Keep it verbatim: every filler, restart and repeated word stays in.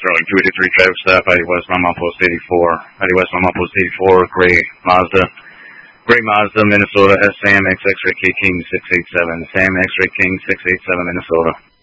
Sterling two eighty-three traffic stop, I D West Mount Post eighty-four, I D West Mount Post eighty-four, Gray Mazda, Gray Mazda, Minnesota, S A M X X-Ray K King six eight seven, Sam X-Ray King six eight seven, Minnesota.